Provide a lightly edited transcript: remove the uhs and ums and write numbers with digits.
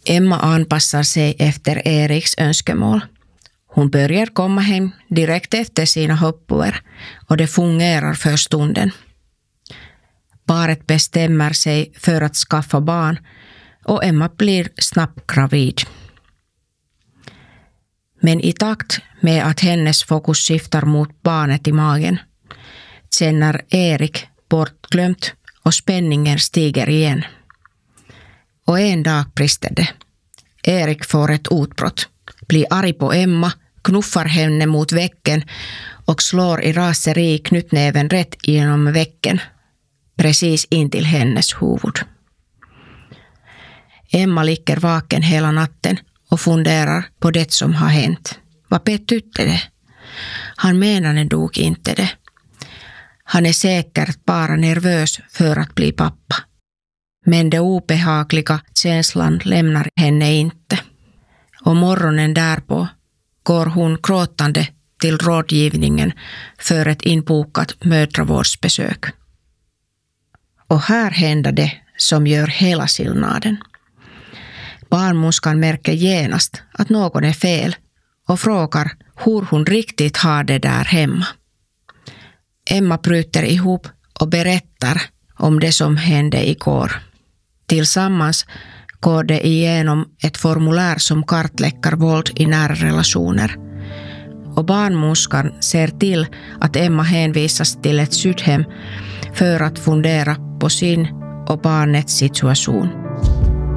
Emma anpassar sig efter Eriks önskemål. Hon börjar komma hem direkt efter sina hoppor och det fungerar för stunden. Paret bestämmer sig för att skaffa barn och Emma blir snabbt gravid. Men i takt med att hennes fokus skiftar mot barnet i magen känner Erik bortglömt och spänningen stiger igen. Och en dag brister det. Erik får ett utbrott, blir arg på Emma, knuffar henne mot väggen och slår i raseri knytnäven rätt genom väggen, precis in till hennes huvud. Emma ligger vaken hela natten och funderar på det som har hänt. Vad betydde det? Han menade dog inte det. Han är säkert bara nervös för att bli pappa. Men det obehagliga känslan lämnar henne inte. Och morgonen därpå går hon gråtande till rådgivningen för ett inbokat mödravårdsbesök. Och här händer det som gör hela skillnaden. Barnmorskan märker genast att någon är fel och frågar hur hon riktigt har det där hemma. Emma bryter ihop och berättar om det som hände igår. Tillsammans går de igenom ett formulär som kartlägger våld i nära relationer. Och barnmorskan ser till att Emma hänvisas till ett skyddhem för att fundera på sin och barnets situation.